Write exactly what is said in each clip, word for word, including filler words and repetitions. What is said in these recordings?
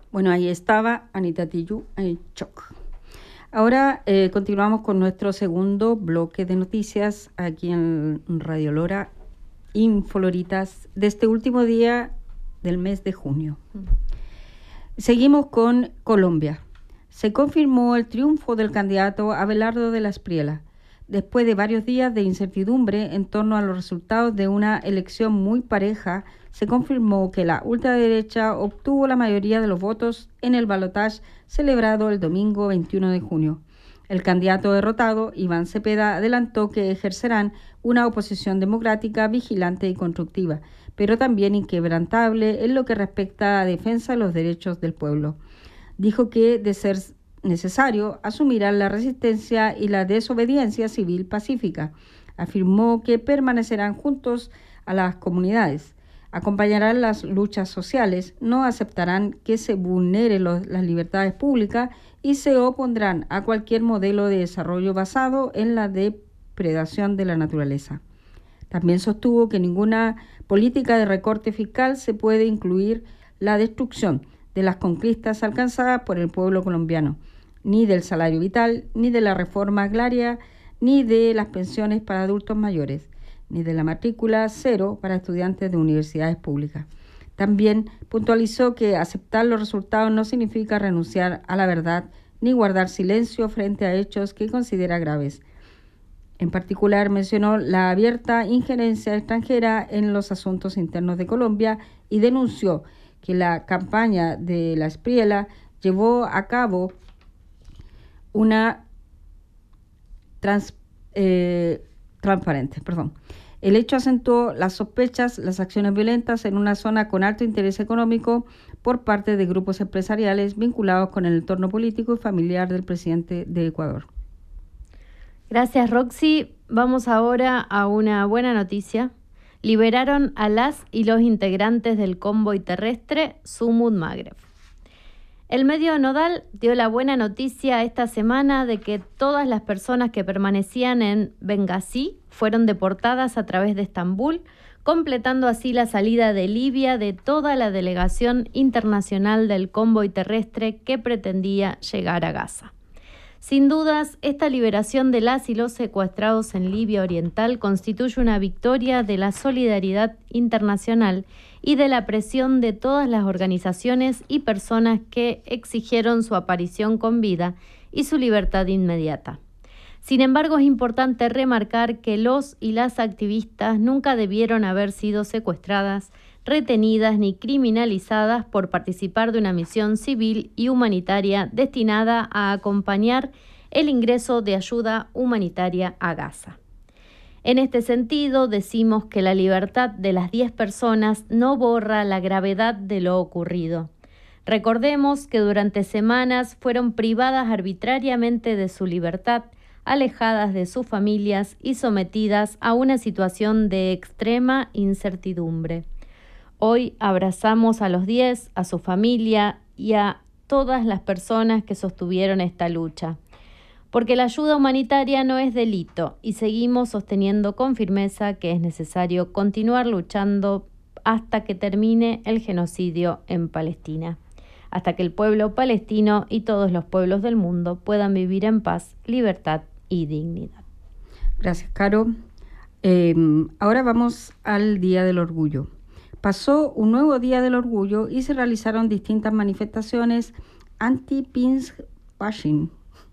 Bueno, ahí estaba Anita Tijoux en shock. Ahora eh, continuamos con nuestro segundo bloque de noticias aquí en Radio Lora, Infoloritas, de este último día del mes de junio. Seguimos con Colombia. Se confirmó el triunfo del candidato Abelardo de la Espriella, después de varios días de incertidumbre en torno a los resultados de una elección muy pareja. Se confirmó que la ultraderecha obtuvo la mayoría de los votos en el balotaje celebrado el domingo veintiuno de junio. El candidato derrotado, Iván Cepeda, adelantó que ejercerán una oposición democrática, vigilante y constructiva, pero también inquebrantable en lo que respecta a la defensa de los derechos del pueblo. Dijo que, de ser necesario, asumirán la resistencia y la desobediencia civil pacífica. Afirmó que permanecerán juntos a las comunidades, acompañarán las luchas sociales, no aceptarán que se vulneren los, las libertades públicas y se opondrán a cualquier modelo de desarrollo basado en la depredación de la naturaleza. También sostuvo que ninguna política de recorte fiscal se puede incluir la destrucción de las conquistas alcanzadas por el pueblo colombiano, ni del salario vital, ni de la reforma agraria, ni de las pensiones para adultos mayores, ni de la matrícula cero para estudiantes de universidades públicas. También puntualizó que aceptar los resultados no significa renunciar a la verdad ni guardar silencio frente a hechos que considera graves. En particular, mencionó la abierta injerencia extranjera en los asuntos internos de Colombia y denunció que la campaña de la Espriella llevó a cabo una trans, eh, transparente, perdón. El hecho acentuó las sospechas, las acciones violentas en una zona con alto interés económico por parte de grupos empresariales vinculados con el entorno político y familiar del presidente de Ecuador. Gracias, Roxy. Vamos ahora a una buena noticia. Liberaron a las y los integrantes del convoy terrestre Sumud Magreb. El medio Nodal dio la buena noticia esta semana de que todas las personas que permanecían en Bengasi fueron deportadas a través de Estambul, completando así la salida de Libia de toda la delegación internacional del convoy terrestre que pretendía llegar a Gaza. Sin dudas, esta liberación de las y los secuestrados en Libia Oriental constituye una victoria de la solidaridad internacional y de la presión de todas las organizaciones y personas que exigieron su aparición con vida y su libertad inmediata. Sin embargo, es importante remarcar que los y las activistas nunca debieron haber sido secuestradas, retenidas ni criminalizadas por participar de una misión civil y humanitaria destinada a acompañar el ingreso de ayuda humanitaria a Gaza. En este sentido, decimos que la libertad de las diez personas no borra la gravedad de lo ocurrido. Recordemos que durante semanas fueron privadas arbitrariamente de su libertad, alejadas de sus familias y sometidas a una situación de extrema incertidumbre. Hoy abrazamos a los diez, a su familia y a todas las personas que sostuvieron esta lucha. Porque la ayuda humanitaria no es delito y seguimos sosteniendo con firmeza que es necesario continuar luchando hasta que termine el genocidio en Palestina, hasta que el pueblo palestino y todos los pueblos del mundo puedan vivir en paz, libertad y dignidad. Gracias, Caro. Eh, ahora vamos al Día del Orgullo. Pasó un nuevo Día del Orgullo y se realizaron distintas manifestaciones anti-pinch-bashing.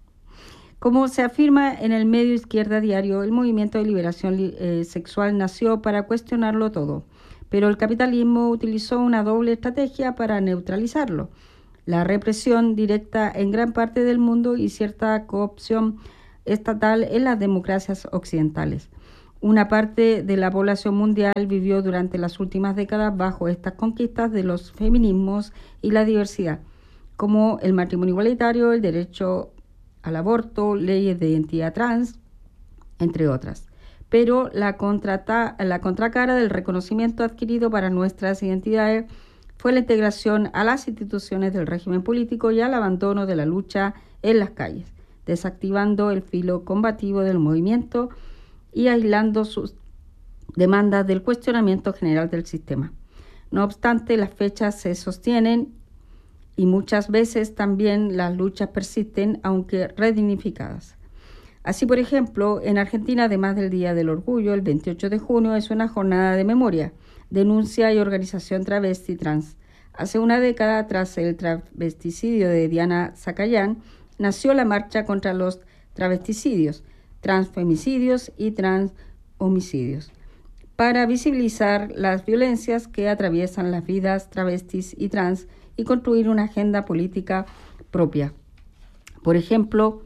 Como se afirma en el medio Izquierda Diario, el movimiento de liberación eh, sexual nació para cuestionarlo todo, pero el capitalismo utilizó una doble estrategia para neutralizarlo: la represión directa en gran parte del mundo y cierta coopción estatal en las democracias occidentales. Una parte de la población mundial vivió durante las últimas décadas bajo estas conquistas de los feminismos y la diversidad, como el matrimonio igualitario, el derecho al aborto, leyes de identidad trans, entre otras. Pero la, contrata, la contracara del reconocimiento adquirido para nuestras identidades fue la integración a las instituciones del régimen político y al abandono de la lucha en las calles, desactivando el filo combativo del movimiento y aislando sus demandas del cuestionamiento general del sistema. No obstante, las fechas se sostienen y muchas veces también las luchas persisten, aunque redignificadas. Así, por ejemplo, en Argentina, además del Día del Orgullo, el veintiocho de junio es una jornada de memoria, denuncia y organización travesti trans. Hace una década, tras el travesticidio de Diana Zacayán, nació la marcha contra los travesticidios, transfemicidios y transhomicidios, para visibilizar las violencias que atraviesan las vidas travestis y trans y construir una agenda política propia. Por ejemplo,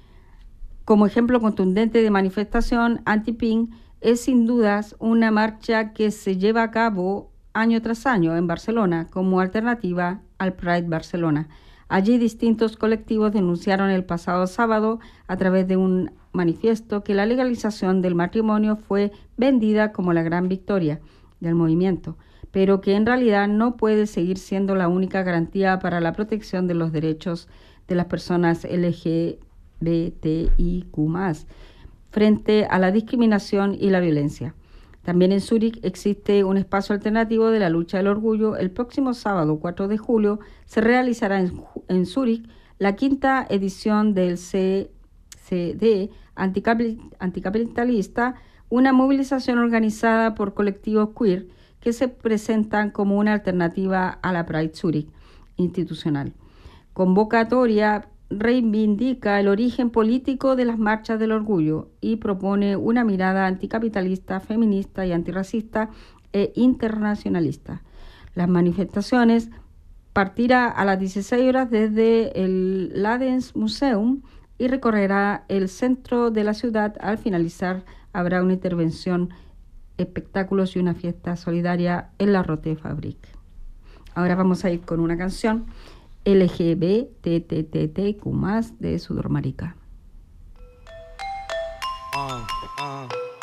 como ejemplo contundente de manifestación anti-P I N es sin dudas una marcha que se lleva a cabo año tras año en Barcelona como alternativa al Pride Barcelona. Allí distintos colectivos denunciaron el pasado sábado a través de un manifiesto que la legalización del matrimonio fue vendida como la gran victoria del movimiento, pero que en realidad no puede seguir siendo la única garantía para la protección de los derechos de las personas L G B T I Q más, frente a la discriminación y la violencia. También en Zúrich existe un espacio alternativo de la lucha del orgullo. El próximo sábado cuatro de julio se realizará en, en Zúrich la quinta edición del C C D anticapitalista, una movilización organizada por colectivos queer que se presentan como una alternativa a la Pride Zúrich institucional. Convocatoria reivindica el origen político de las marchas del orgullo y propone una mirada anticapitalista, feminista y antirracista e internacionalista. Las manifestaciones partirá a las dieciséis horas desde el Ladens Museum y recorrerá el centro de la ciudad. Al finalizar habrá una intervención, espectáculos y una fiesta solidaria en la Rote Fabrik. Ahora vamos a ir con una canción L G B T T T Q más de Sudor Marica. Uh, uh.